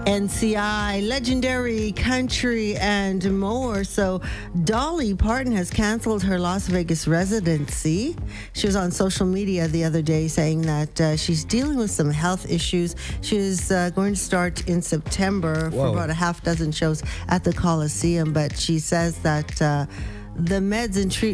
NCI, legendary country, and more. So, Dolly Parton has canceled her Las Vegas residency. She was on social media the other day saying that she's dealing with some health issues. She is going to start in September for about a half dozen shows at the Coliseum, but she says that the meds and